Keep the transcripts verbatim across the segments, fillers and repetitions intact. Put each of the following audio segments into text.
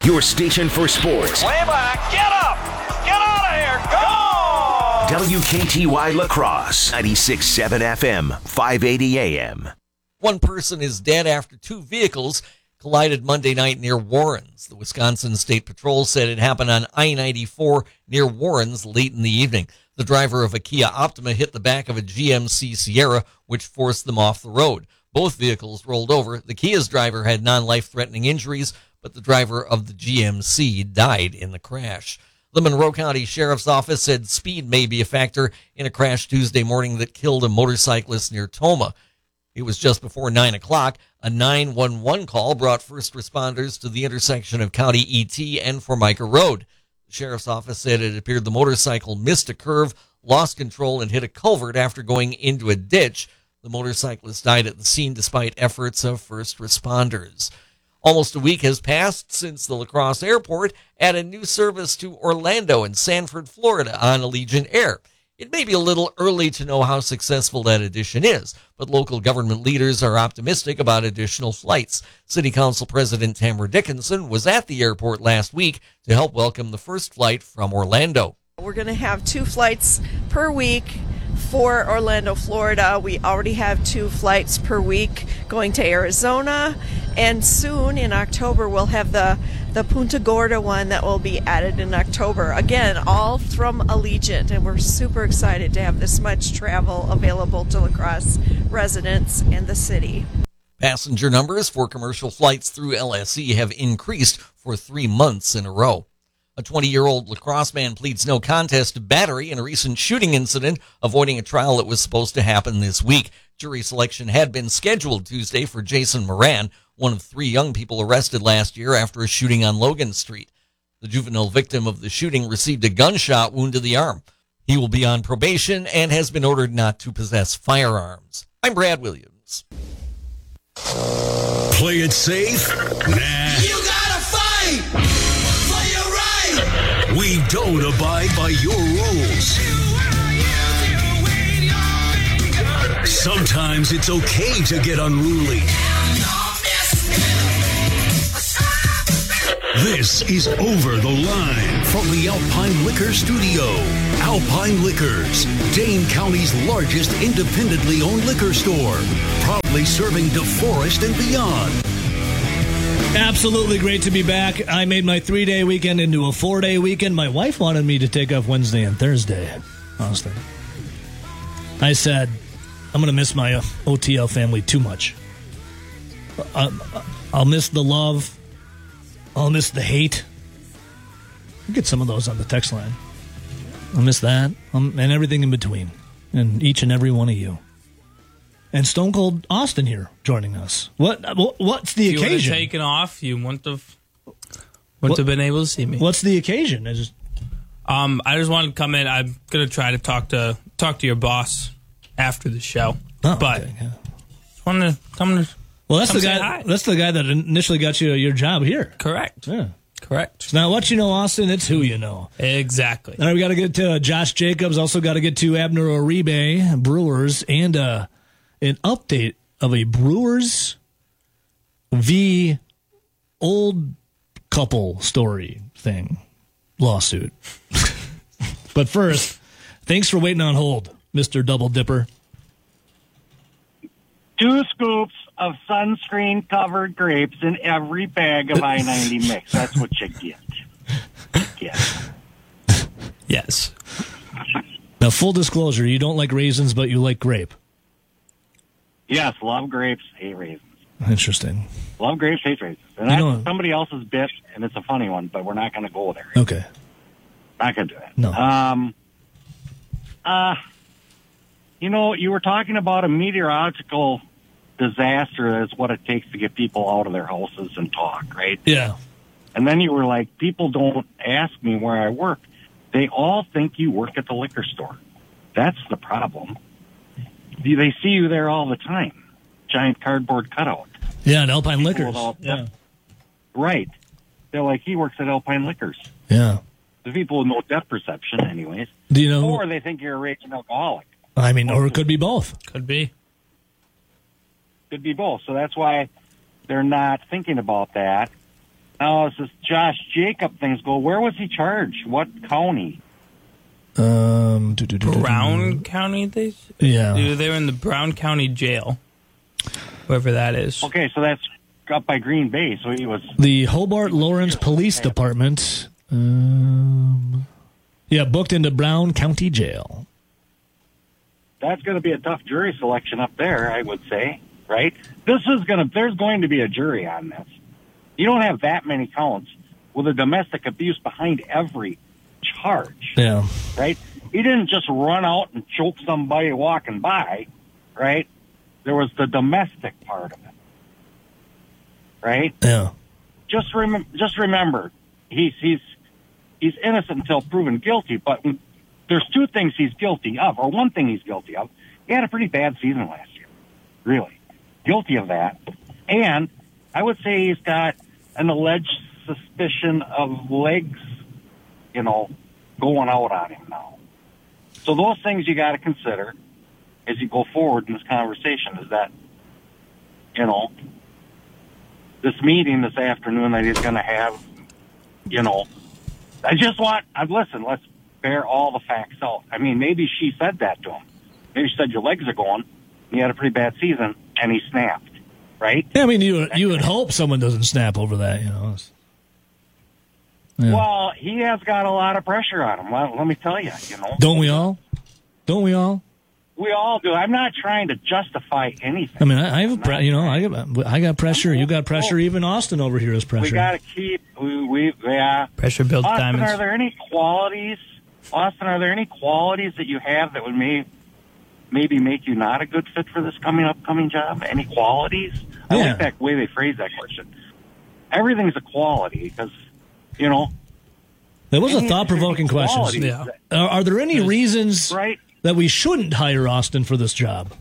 Your station for sports. Way back. Get up. Get out of here. Go! W K T Y La Crosse, ninety-six point seven F M, five eighty A M. One person is dead after two vehicles collided Monday night near Warrens. The Wisconsin State Patrol said it happened on I ninety-four near Warrens late in the evening. The driver of a Kia Optima hit the back of a G M C Sierra, which forced them off the road. Both vehicles rolled over. The Kia's driver had non-life-threatening injuries, but the driver of the G M C died in the crash. The Monroe County Sheriff's Office said speed may be a factor in a crash Tuesday morning that killed a motorcyclist near Tomah. It was just before nine o'clock. A nine one one call brought first responders to the intersection of County E T and Formica Road. The Sheriff's Office said it appeared the motorcycle missed a curve, lost control, and hit a culvert after going into a ditch. The motorcyclist died at the scene despite efforts of first responders. Almost a week has passed since the La Crosse Airport added new service to Orlando and Sanford, Florida on Allegiant Air. It may be a little early to know how successful that addition is, but local government leaders are optimistic about additional flights. City Council President Tamara Dickinson was at the airport last week to help welcome the first flight from Orlando. We're going to have two flights per week for Orlando, Florida. We already have two flights per week going to Arizona, and soon in October we'll have the, the Punta Gorda one that will be added in October. Again, all from Allegiant, and we're super excited to have this much travel available to La Crosse residents and the city. Passenger numbers for commercial flights through L S E have increased for three months in a row. A twenty-year-old La Crosse man pleads no contest to battery in a recent shooting incident, avoiding a trial that was supposed to happen this week. Jury selection had been scheduled Tuesday for Jason Moran, one of three young people arrested last year after a shooting on Logan Street. The juvenile victim of the shooting received a gunshot wound to the arm. He will be on probation and has been ordered not to possess firearms. I'm Brad Williams. Play it safe? Nah. You gotta fight for your right. We don't abide by your rules. Sometimes it's okay to get unruly. This is Over the Line from the Alpine Liquor Studio. Alpine Liquors, Dane County's largest independently owned liquor store, proudly serving DeForest and beyond. Absolutely great to be back. I made my three-day weekend into a four-day weekend. My wife wanted me to take off Wednesday and Thursday, honestly. I said, I'm going to miss my O T L family too much. I'll miss the love. I'll miss the hate. I'll get some of those on the text line. I'll miss that um, and everything in between. And each and every one of you. And Stone Cold Austin here joining us. What? What's the if occasion? You would have taken off. You wouldn't have, wouldn't what, have been able to see me. What's the occasion? I just, um, I just wanted to come in. I'm gonna try to talk to talk to your boss after the show. Oh, but okay, yeah. just wanted to come to. Well, that's come the guy. Hi. That's the guy that initially got you your job here. Correct. Yeah. Correct. It's not what you know, Austin. It's who you know. Exactly. All right, we got to get to uh, Josh Jacobs. Also got to get to Abner Uribe, Brewers, and uh, an update of a Brewers v. old couple story thing lawsuit. But first, thanks for waiting on hold, Mister Double Dipper. Two scoops of sunscreen-covered grapes in every bag of I ninety mix. That's what you get. Yes. Yes. Now, full disclosure, you don't like raisins, but you like grape. Yes, love grapes, hate raisins. Interesting. Love grapes, hate raisins. And You that's know- somebody else's bit, and it's a funny one, but we're not going to go there. Okay. Not going to do it. No. Um, uh, you know, you were talking about a meteorological disaster is what it takes to get people out of their houses and talk, right? Yeah. And then you were like, people don't ask me where I work. They all think you work at the liquor store. That's the problem. They see you there all the time. Giant cardboard cutout. Yeah, and Alpine People Liquors. with all- Yeah. Right. They're like, he works at Alpine Liquors. Yeah. The people with no depth perception, anyways. Do you know? Or they think you're a raging alcoholic. I mean, or it could be both. Could be. Could be both. So that's why they're not thinking about that. Now, as this Josh Jacob things go, where was he charged? What county? Um, do, do, do, Brown do. County, they Yeah. They were in the Brown County Jail, whoever that is. Okay, so that's up by Green Bay. So he was The Hobart Lawrence Police Department. Um, yeah, booked into Brown County Jail. that's going to be a tough jury selection up there, I would say, right? This is going to, there's going to be a jury on this. You don't have that many counts with a domestic abuse behind every charge, Yeah. right? He didn't just run out and choke somebody walking by, right? There was the domestic part of it, right? Yeah. Just rem- just remember, he's he's he's innocent until proven guilty. But there's two things he's guilty of, or one thing he's guilty of. He had a pretty bad season last year, really. Guilty of that, and I would say he's got an alleged suspicion of legs, you know, going out on him now. So those things you got to consider as you go forward in this conversation. Is that, you know, this meeting this afternoon that he's going to have, you know, I just want, I listen, let's bear all the facts out. I mean, maybe she said that to him. Maybe she said your legs are going. He had a pretty bad season, and he snapped, right? Yeah, I mean, you you would hope someone doesn't snap over that, you know. Yeah. Well, he has got a lot of pressure on him. Well, let me tell you, you know. Don't we all? Don't we all? We all do. I'm not trying to justify anything. I mean, I, I have, a pre- you know, I got, I got pressure. You got pressure. Even Austin over here has pressure. We got to keep. We, we yeah. Pressure builds Austin, diamonds. are there any qualities? Austin, are there any qualities that you have that would may, maybe make you not a good fit for this coming upcoming job? Any qualities? I Yeah. like that way they phrase that question. Everything's a quality because, you know. That was a any thought-provoking question. qualities Yeah. that- Are, are there any reasons Right. that we shouldn't hire Austin for this job?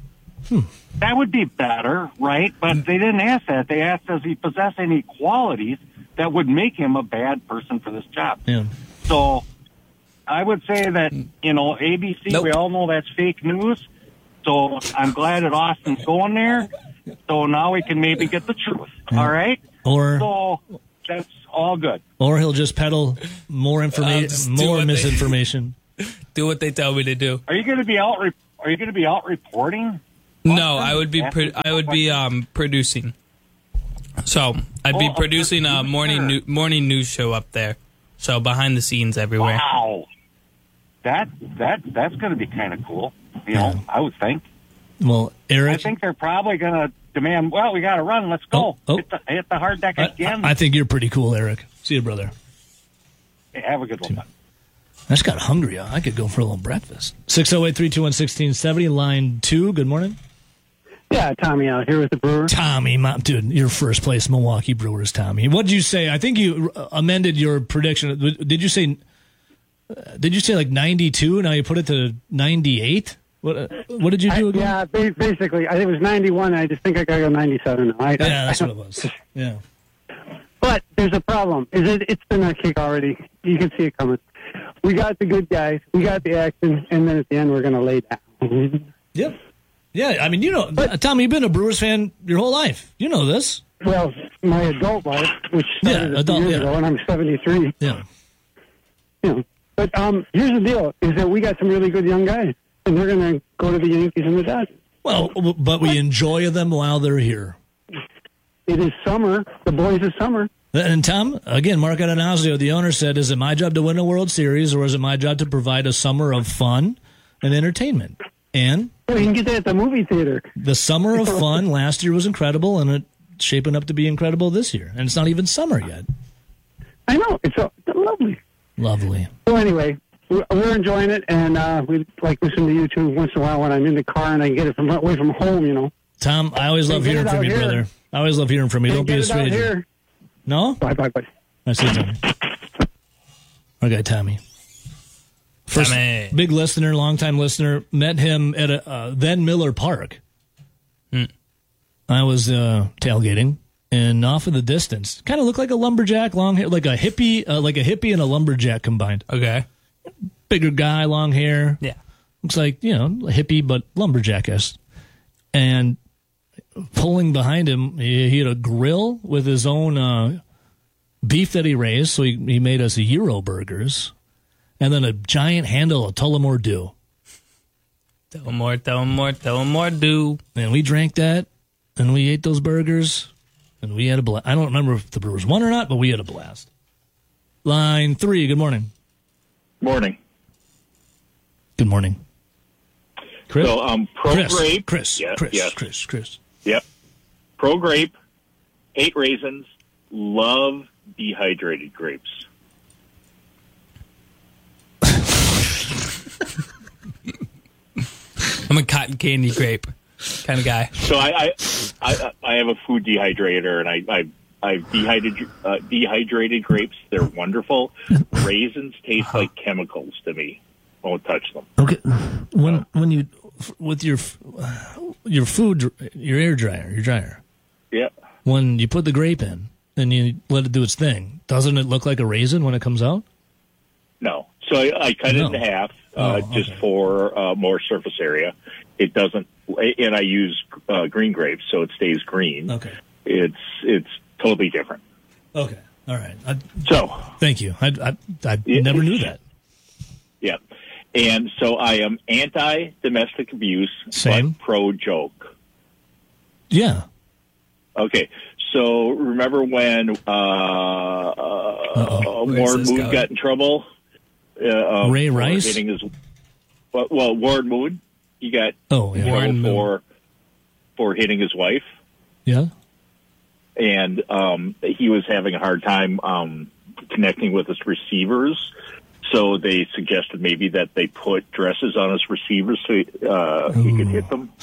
That would be better, right? But they didn't ask that. They asked, does he possess any qualities that would make him a bad person for this job? Yeah. So I would say that, you know, A B C, Nope. we all know that's fake news. So I'm glad that Austin's going there. So now we can maybe get the truth. All right? Or So that's all good. or he'll just peddle more Uh, just information, do more what they- misinformation. Do what they tell me to do. Are you going to be out? Re- are you going to be out reporting? No, I would be pro- I would be um, producing. So I'd be Oh, producing a producer. morning new- morning news show up there. So behind the scenes everywhere. Wow. That that that's going to be kind of cool. You know, Yeah. I would think. Well, I Eric, think they're probably going to demand, well, we got to run. Let's go. Oh, oh. Hit, the, hit the hard deck I, again. I- I think you're pretty cool, Eric. See you, brother. Hey, have a good one. I just got hungry. I could go for a little breakfast. six oh eight, three two one, one six seven oh, line two. Good morning. Yeah, Tommy out here with the Brewers. Tommy, my, dude, your first place Milwaukee Brewers, Tommy. What did you say? I think you uh, amended your prediction. Did you say, uh, did you say like ninety-two? Now you put it to ninety-eight? What uh, What did you do I, again? yeah, ba- basically, I think it was ninety-one. I just think I got to go ninety-seven now. I, Yeah, that's I, what it was. Yeah. But there's a problem. Is it? It's been a kick already. You can see it coming. We got the good guys. We got the action, and then at the end, we're going to lay down. Yep. Yeah, I mean, you know, But- Tommy, you've been a Brewers fan your whole life. You know this. Well, my adult life, which started Yeah, a adult, few years yeah. ago, and I'm seventy-three. Yeah. You know. But um, here's the deal: is that we got some really good young guys, and they're going to go to the Yankees and the Dodgers. Well, but we enjoy them while they're here. It is summer. The boys is summer. And Tom, again, Mark Adanazio, the owner, said, is it my job to win a World Series or is it my job to provide a summer of fun and entertainment? And Well, you can get that at the movie theater. the summer of fun last year was incredible, and it's shaping up to be incredible this year. And it's not even summer yet. I know. It's, a, it's lovely. Lovely. So anyway, we're we're enjoying it, and uh, we like listen to you too once in a while when I'm in the car and I can get it from away from home. You know. Tom, I always love Hey, get hearing it from out you, here. brother. I always love hearing from you. Don't be a Get it out stranger. here. No? Bye, bye, bye. I see Tommy. Our guy, Tommy. First, Tommy. big listener, long-time listener. Met him at a uh, then Miller Park. Hmm. I was uh, tailgating, and off in the distance, kind of looked like a lumberjack, long hair, like a hippie, uh, like a hippie and a lumberjack combined. Okay. Bigger guy, long hair. Yeah. Looks like, you know, a hippie but lumberjack-esque. And pulling behind him, he, he had a grill with his own uh, beef that he raised, so he, he made us Euro burgers, and then a giant handle of Tullamore Dew. Tullamore, Tullamore, Tullamore Dew. And we drank that, and we ate those burgers, and we had a blast. I don't remember if the Brewers won or not, but we had a blast. Line three, good morning. Morning. Good morning. Chris? So, um, Pro Chris, Grape. Chris, yes, Chris, yes. Chris, Chris. Yep. Pro Grape, hate raisins, love dehydrated grapes. I'm a cotton candy grape kind of guy. So I, I, I, I have a food dehydrator, and I, I, I've dehydrated, uh, dehydrated grapes. They're wonderful. Raisins taste like chemicals to me. Won't touch them. Okay, when when you with your your food your air dryer your dryer. Yeah. When you put the grape in and you let it do its thing, doesn't it look like a raisin when it comes out? No. So I, I cut No. it in half, uh, Oh, okay. just for uh, more surface area. It doesn't, and I use uh, green grapes, so it stays green. Okay. It's it's totally different. Okay. All right. I, So thank you. I I, I Yeah. never knew that. yeah, and so I am anti-domestic abuse, Same. but pro-joke. Yeah. Okay, so remember when uh, uh, Where's Warren this Moon going? got in trouble? Uh, uh, Ray for Rice? hitting his, well, well, Warren Moon, he got Oh, yeah. in trouble Warren Moon. for for hitting his wife. Yeah. And um, he was having a hard time um, connecting with his receivers. So they suggested maybe that they put dresses on his receivers so he, uh, he could hit them.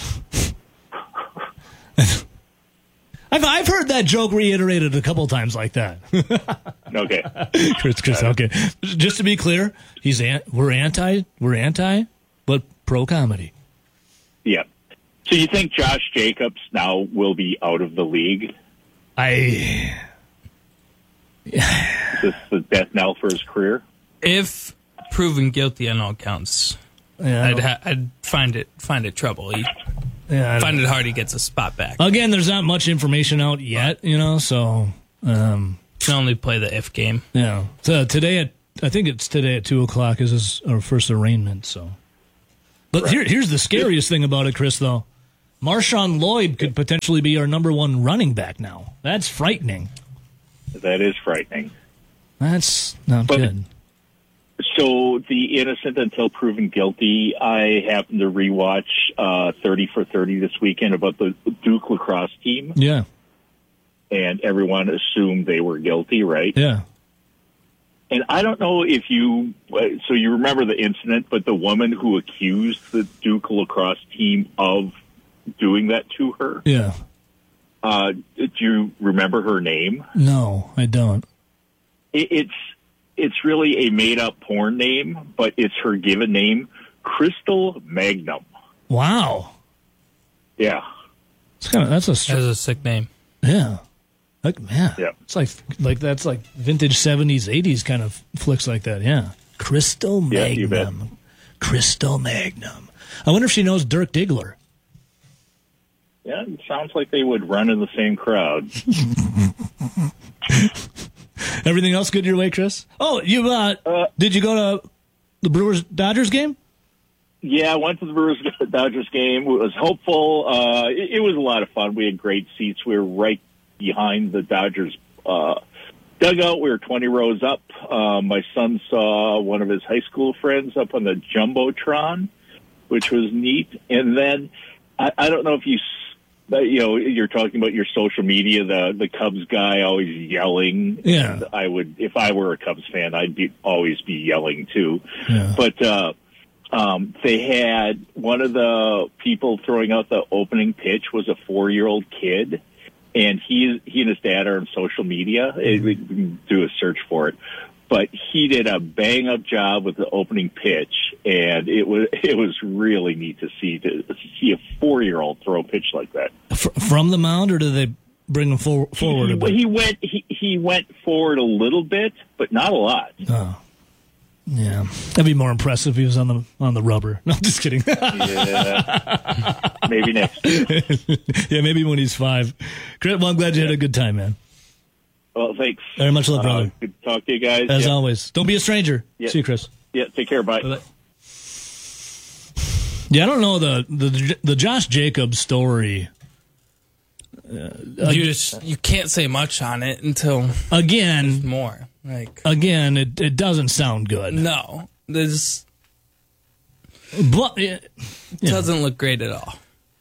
I've I've heard that joke reiterated a couple times like that. Okay. Chris, Chris, okay. Just to be clear, he's an, we're anti, we're anti, but pro comedy. Yeah. So you think Josh Jacobs now will be out of the league? I. Is this the death knell for his career? If proven guilty on all counts, Yeah, I I'd don't- ha- I'd find it find it trouble. He, yeah, I find don't- it hard he gets a spot back. Again, there's not much information out yet, you know. So, um, Can only play the if game. yeah. So today at I think it's today at two o'clock is his our first arraignment. So, but here here's the scariest thing about it, Chris. Though, Marshawn Lloyd could potentially be our number one running back now. That's frightening. That is frightening. That's not But- good. So the innocent until proven guilty. I happened to rewatch uh, thirty for thirty this weekend about the Duke lacrosse team, Yeah, and everyone assumed they were guilty, right? yeah. And I don't know if you, so you remember the incident, but the woman who accused the Duke lacrosse team of doing that to her, Yeah. uh, do you remember her name? No, I don't. It, it's it's really a made up porn name, but it's her given name, Crystal Magnum. Wow. Yeah. It's kind of that's a str- That's a sick name. yeah. Like man, Yeah. it's like like that's like vintage seventies, eighties kind of flicks like that. Yeah. Crystal Yeah, you bet. Magnum. Crystal Magnum. I wonder if she knows Dirk Diggler. Yeah, it sounds like they would run in the same crowd. Everything else good your way, Chris? Oh, you uh, Uh, did you go to the Brewers Dodgers game? Yeah, I went to the Brewers Dodgers game. It was hopeful. Uh, it, it was a lot of fun. We had great seats. We were right behind the Dodgers uh, dugout. We were twenty rows up. Uh, my son saw one of his high school friends up on the Jumbotron, which was neat. And then I, I don't know if you, s- you know, you're talking about your social media. The the Cubs guy always yelling. Yeah. And I would, if I were a Cubs fan, I'd be always be yelling too. Yeah. But uh, um, they had one of the people throwing out the opening pitch was a four year old kid. And he he and his dad are on social media. We can do a search for it, but he did a bang up job with the opening pitch, and it was it was really neat to see to see a four year old throw a pitch like that. F- from the mound, or do they bring him for- forward a He, bit? he went he, he went forward a little bit, but not a lot. Oh. Yeah, that'd be more impressive if he was on the on the rubber. No, I'm just kidding. Yeah, maybe next year. Yeah, maybe when he's five. Chris, well, I'm glad you had a good time, man. Well, thanks. Very much love, brother. Uh, good to talk to you guys. As yeah. always. Don't be a stranger. Yeah. See you, Chris. Yeah, take care. Bye. Bye-bye. Yeah, I don't know the the the Josh Jacobs story. Uh, you just you can't say much on it until again more. Like again, it it doesn't sound good. No, there's but it doesn't know. look great at all.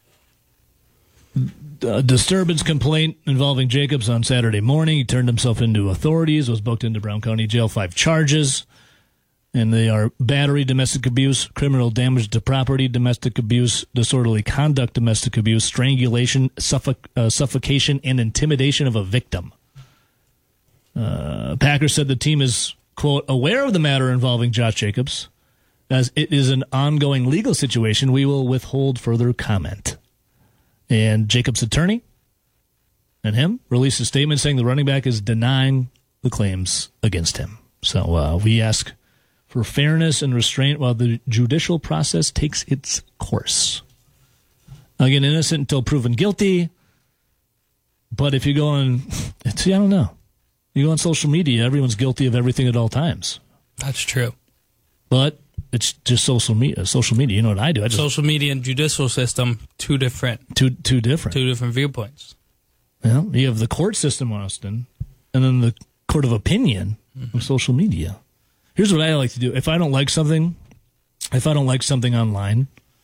A disturbance complaint involving Jacobs on Saturday morning. He turned himself into authorities. Was booked into Brown County Jail. Five charges. And they are battery, domestic abuse, criminal damage to property, domestic abuse, disorderly conduct, domestic abuse, strangulation, suffoc- uh, suffocation, and intimidation of a victim. Uh, Packers said the team is, quote, aware of the matter involving Josh Jacobs. As it is an ongoing legal situation, we will withhold further comment. And Jacobs' attorney and him released a statement saying the running back is denying the claims against him. So uh, we ask for fairness and restraint while the judicial process takes its course. Again, innocent until proven guilty. But if you go on, see, I don't know. You go on social media, everyone's guilty of everything at all times. That's true. But it's just social media. Social media. You know what I do? I just, social media and judicial system, two different, two two different, two different viewpoints. Well, you have the court system, Austin, and then the court of opinion mm-hmm. of social media. Here's what I like to do. If I don't like something, if I don't like something online,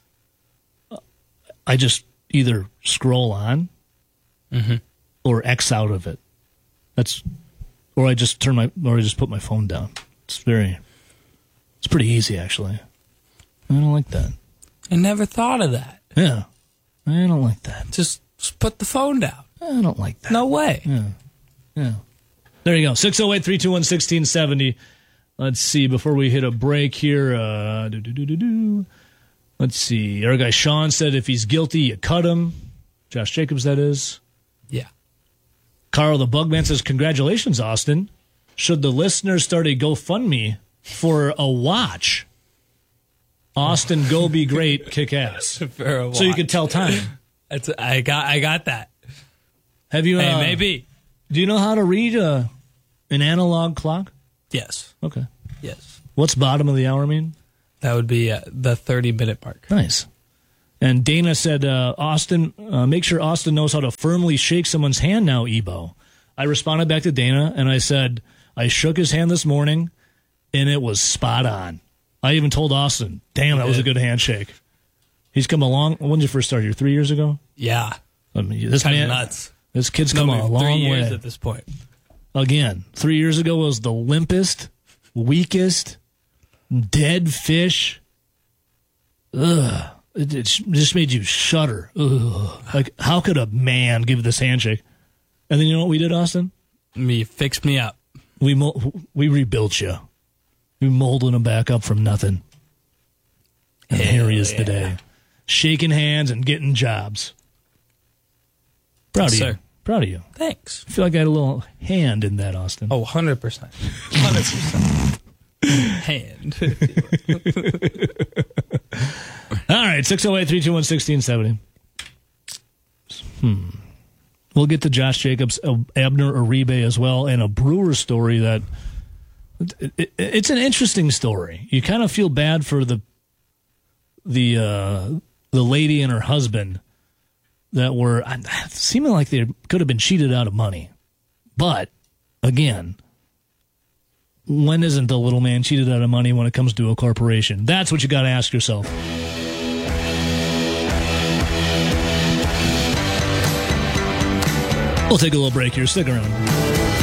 I just either scroll on mm-hmm. or X out of it. That's, or I just turn my, or I just put my phone down. It's very, it's pretty easy actually. I don't like that. I never thought of that. Yeah, I don't like that. Just, just put the phone down. I don't like that. No way. Yeah, yeah. There you go. six oh eight, three two one, one six seven oh. Let's see, before we hit a break here, uh, do, do, do, do, do. Let's see. Our guy Sean said if he's guilty, you cut him. Josh Jacobs, that is. Yeah. Carl the Bugman says, congratulations, Austin. Should the listeners start a GoFundMe for a watch? Austin, go be great, kick ass. For a watch. So you can tell time. That's, I got I got that. Have you? Hey, uh, maybe. Do you know how to read uh, an analog clock? Yes. Okay. Yes. What's bottom of the hour mean? That would be uh, the thirty-minute mark. Nice. And Dana said, uh, Austin, uh, make sure Austin knows how to firmly shake someone's hand now, Ebo. I responded back to Dana, and I said, I shook his hand this morning, and it was spot on. I even told Austin, damn, that was a good handshake. He's come along. When did you first start here? Three years ago? Yeah. I mean, this kind man, of nuts. This kid's come no, a long three years way. At this point. Again, three years ago was the limpest, weakest, dead fish. Ugh. It, it just made you shudder. Ugh. Like, how could a man give this handshake? And then you know what we did, Austin? Me fixed me up. We mo- we rebuilt you. We molded him back up from nothing. And Hell here he is yeah. today, shaking hands and getting jobs. Proud yes, of you. Sir. Proud of you. Thanks. I feel like I had a little hand in that, Austin. Oh, one hundred percent. one hundred percent. Hand. All right, six oh eight, three two one, one six seven oh. Hmm. We'll get to Josh Jacobs, Abner Uribe as well, and a Brewers story that it, it, it's an interesting story. You kind of feel bad for the the uh, the lady and her husband that were seeming like they could have been cheated out of money. But again, when isn't the little man cheated out of money when it comes to a corporation? That's what you got to ask yourself. We'll take a little break here. Stick around.